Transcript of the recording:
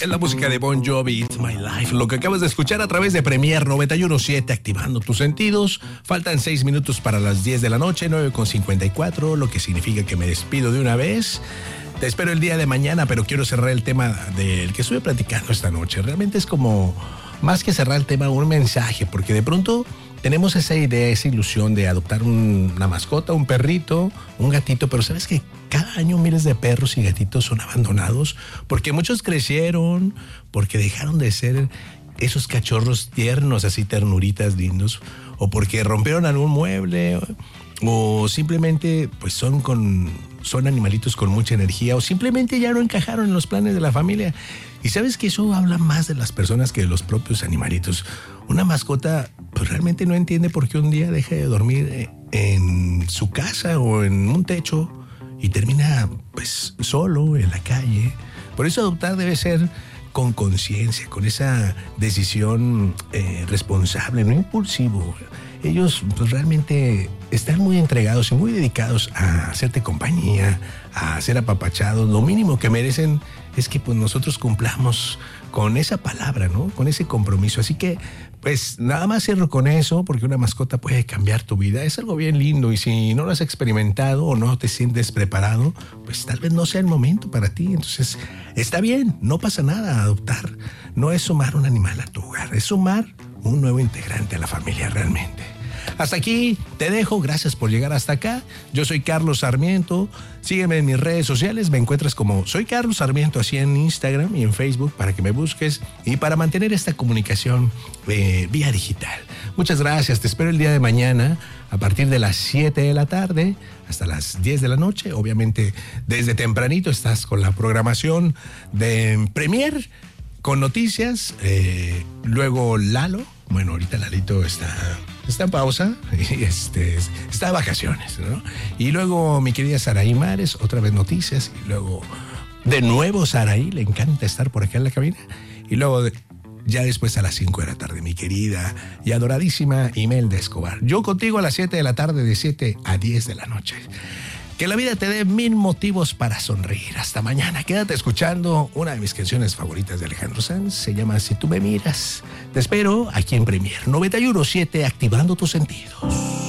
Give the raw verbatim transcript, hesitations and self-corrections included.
Es la música de Bon Jovi, It's My Life. Lo que acabas de escuchar a través de Premier noventa y uno punto siete, activando tus sentidos. Faltan seis minutos para las diez de la noche, nueve con cincuenta y cuatro, lo que significa que me despido de una vez. Te espero el día de mañana, pero quiero cerrar el tema del que estuve platicando esta noche. Realmente es como, más que cerrar el tema, un mensaje, porque de pronto tenemos esa idea, esa ilusión de adoptar un, una mascota, un perrito, un gatito, pero ¿sabes que cada año miles de perros y gatitos son abandonados? Porque muchos crecieron, porque dejaron de ser esos cachorros tiernos, así ternuritas lindos, o porque rompieron algún mueble, o, o simplemente pues son con son animalitos con mucha energía, o simplemente ya no encajaron en los planes de la familia. Y sabes que eso habla más de las personas que de los propios animalitos. Una mascota pues realmente no entiende por qué un día deja de dormir en su casa o en un techo y termina pues solo en la calle. Por eso adoptar debe ser con conciencia, con esa decisión eh, responsable, no impulsivo. Ellos pues realmente están muy entregados y muy dedicados a hacerte compañía, a ser apapachados. Lo mínimo que merecen es que pues nosotros cumplamos con esa palabra, ¿no? Con ese compromiso. Así que pues nada más cierro con eso, porque una mascota puede cambiar tu vida. Es algo bien lindo, y si no lo has experimentado o no te sientes preparado, pues tal vez no sea el momento para ti. Entonces está bien, no pasa nada. Adoptar no es sumar un animal a tu hogar, es sumar un nuevo integrante a la familia realmente. Hasta aquí te dejo, gracias por llegar hasta acá. Yo soy Carlos Sarmiento, sígueme en mis redes sociales, me encuentras como Soy Carlos Sarmiento, así en Instagram y en Facebook, para que me busques y para mantener esta comunicación eh, vía digital. Muchas gracias, te espero el día de mañana a partir de las siete de la tarde hasta las diez de la noche. Obviamente desde tempranito estás con la programación de Premier, con noticias, eh, luego Lalo. Bueno, ahorita Lalito está, está en pausa, y este, está de vacaciones, ¿no? Y luego mi querida Saraí Mares, otra vez noticias, y luego de nuevo Saraí, le encanta estar por acá en la cabina, y luego de, ya después a las cinco de la tarde, mi querida y adoradísima Imelda Escobar. Yo contigo a las siete de la tarde, de siete a diez de la noche. Que la vida te dé mil motivos para sonreír. Hasta mañana. Quédate escuchando una de mis canciones favoritas de Alejandro Sanz. Se llama Si tú me miras. Te espero aquí en Premier noventa y uno punto siete, activando tus sentidos.